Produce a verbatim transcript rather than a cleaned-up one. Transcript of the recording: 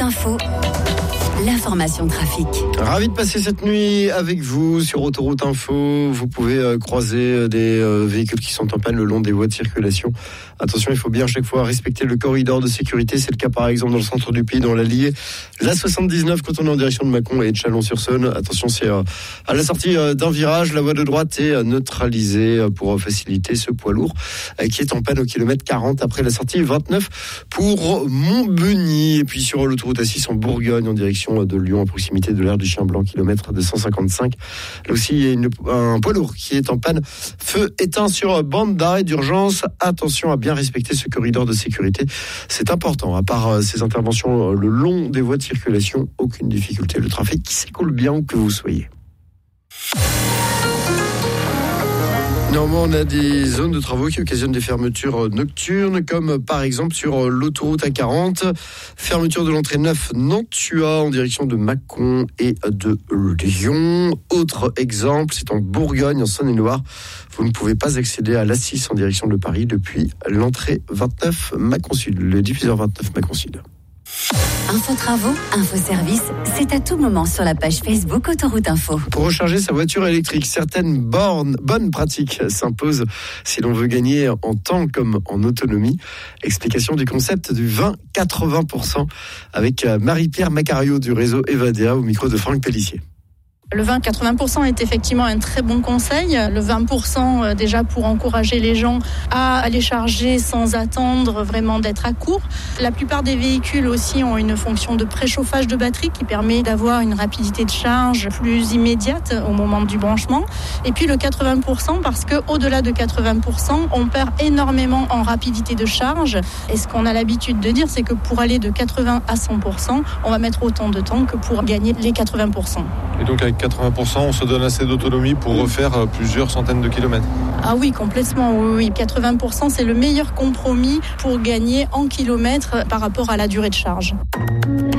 Info, l'information trafic. Ravi de passer cette nuit avec vous sur Autoroute Info. Vous pouvez euh, croiser des euh, véhicules qui sont en panne le long des voies de circulation. Attention, il faut bien à chaque fois respecter le corridor de sécurité. C'est le cas par exemple dans le centre du pays, dans l'Allier. La soixante-dix-neuf, quand on est en direction de Mâcon et de Chalon-sur-Saône. Attention, c'est euh, à la sortie euh, d'un virage. La voie de droite est euh, neutralisée euh, pour faciliter ce poids lourd euh, qui est en panne au kilomètre quarante après la sortie vingt-neuf pour Montbeugny. Et puis sur l'autoroute A six en Bourgogne en direction de Lyon à proximité de l'aire du Chien Blanc, kilomètre de cent cinquante-cinq. Là aussi, il y a une, un poids lourd qui est en panne. Feu éteint sur bande d'arrêt d'urgence. Attention à bien respecter ce corridor de sécurité. C'est important. À part ces interventions le long des voies de circulation, aucune difficulté. Le trafic qui s'écoule bien où que vous soyez. Normalement, on a des zones de travaux qui occasionnent des fermetures nocturnes, comme par exemple sur l'autoroute A quarante, fermeture de l'entrée neuf Nantua en direction de Mâcon et de Lyon. Autre exemple, c'est en Bourgogne, en Saône-et-Loire. Vous ne pouvez pas accéder à l'A six en direction de Paris depuis l'entrée vingt-neuf Mâcon Sud, le diffuseur vingt-neuf Mâcon Sud. Info travaux, info service, c'est à tout moment sur la page Facebook Autoroute Info. Pour recharger sa voiture électrique, certaines bornes, bonnes pratiques s'imposent si l'on veut gagner en temps comme en autonomie. Explication du concept du vingt quatre-vingts pour cent avec Marie-Pierre Macario du réseau Evadea au micro de Franck Pellissier. Le vingt à quatre-vingts pour cent est effectivement un très bon conseil. Le vingt pour cent déjà pour encourager les gens à aller charger sans attendre vraiment d'être à court. La plupart des véhicules aussi ont une fonction de préchauffage de batterie qui permet d'avoir une rapidité de charge plus immédiate au moment du branchement. Et puis le quatre-vingts pour cent parce qu'au-delà de quatre-vingts pour cent, on perd énormément en rapidité de charge. Et ce qu'on a l'habitude de dire, c'est que pour aller de quatre-vingts à cent pour cent, on va mettre autant de temps que pour gagner les quatre-vingts pour cent. Et donc avec quatre-vingts pour cent, on se donne assez d'autonomie pour refaire plusieurs centaines de kilomètres. Ah oui, complètement, oui, oui. quatre-vingts pour cent, c'est le meilleur compromis pour gagner en kilomètres par rapport à la durée de charge.